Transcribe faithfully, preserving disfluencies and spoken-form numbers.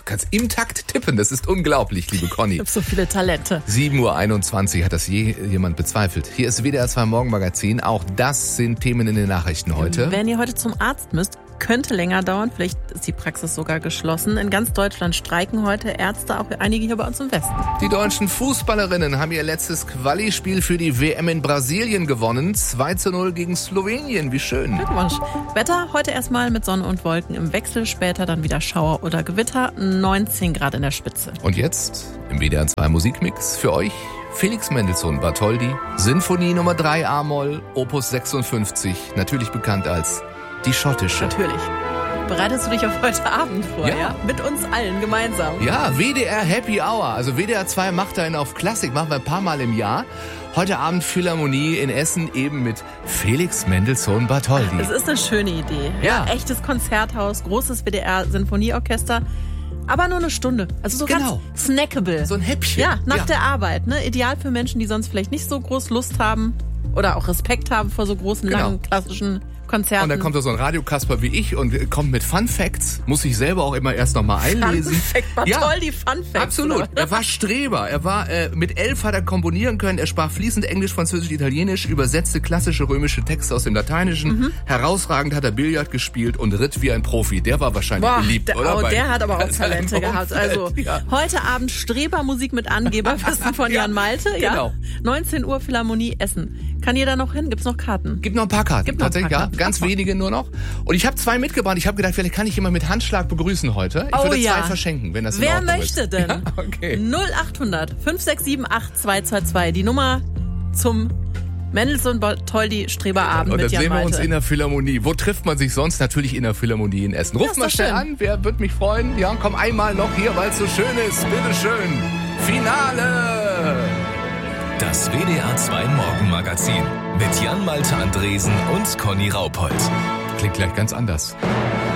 kannst im Takt tippen. Das ist unglaublich, liebe Conny. Ich habe so viele Talente. sieben Uhr einundzwanzig, hat das je jemand bezweifelt. Hier ist W D R zwei Morgenmagazin. Auch das sind Themen in den Nachrichten heute. Wenn ihr heute zum Arzt müsst, könnte länger dauern. Vielleicht ist die Praxis sogar geschlossen. In ganz Deutschland streiken heute Ärzte, auch einige hier bei uns im Westen. Die deutschen Fußballerinnen haben ihr letztes Quali-Spiel für die W M in Brasilien gewonnen. zwei zu null gegen Slowenien. Wie schön. Glückwunsch. Wetter heute erstmal mit Sonne und Wolken im Wechsel, später dann wieder Schauer oder Gewitter. neunzehn Grad in der Spitze. Und jetzt im W D R zwei Musikmix für euch Felix Mendelssohn Bartholdy, Sinfonie Nummer drei A-Moll, Opus sechsundfünfzig, natürlich bekannt als Die Schottische. Natürlich. Bereitest du dich auf heute Abend vor, Ja. ja? Mit uns allen gemeinsam. Ja, W D R Happy Hour. Also W D R zwei macht einen auf Klassik, machen wir ein paar Mal im Jahr. Heute Abend Philharmonie in Essen eben mit Felix Mendelssohn Bartholdy. Das ist eine schöne Idee. Ja. Echtes Konzerthaus, großes W D R-Sinfonieorchester. Aber nur eine Stunde. Also so Genau. ganz snackable. So ein Häppchen. Ja, nach Ja. der Arbeit. Ne? Ideal für Menschen, die sonst vielleicht nicht so groß Lust haben oder auch Respekt haben vor so großen, Genau. langen, klassischen Konzerten. Und dann kommt da so ein Radiokasper wie ich und kommt mit Fun Facts. Muss ich selber auch immer erst noch mal einlesen. Fun Fact, Bartholdy Fun Facts. Absolut. Oder? Er war Streber. Er war äh, mit elf hat er komponieren können. Er sprach fließend Englisch, Französisch, Italienisch, übersetzte klassische römische Texte aus dem Lateinischen. Mhm. Herausragend hat er Billard gespielt und ritt wie ein Profi. Der war wahrscheinlich Boah, beliebt, der, oder? oh, Bei der hat aber auch seinem Talente gehabt. Umfeld, Also ja. heute Abend Strebermusik mit Angeberwissen von Ja, Jan Malte. Ja? genau. neunzehn Uhr Philharmonie Essen. Kann jeder noch hin? Gibt's noch Karten? Gibt noch ein paar Karten. Gibt noch ein Tatsächlich, paar ja. Karten. Ganz wenige nur noch. Und ich habe zwei mitgebracht. Ich habe gedacht, vielleicht kann ich jemand mit Handschlag begrüßen heute. Ich Oh würde ja. zwei verschenken, wenn das in Wer Ordnung möchte ist. denn? Ja, okay. null achthundert fünf sechs sieben acht zwei zwei zwei. Die Nummer zum Mendelssohn Bartholdy Streberabend Und dann mit Jan sehen wir Malte. uns in der Philharmonie. Wo trifft man sich sonst? Natürlich in der Philharmonie in Essen. Ja, Ruft ist mal doch schnell schön. an. Wer wird mich freuen? Ja, komm einmal noch hier, weil es so schön ist. Bitteschön. Finale. Das W D R zwei Morgenmagazin mit Jan Malte Andresen und Conny Raupold. Klingt gleich ganz anders.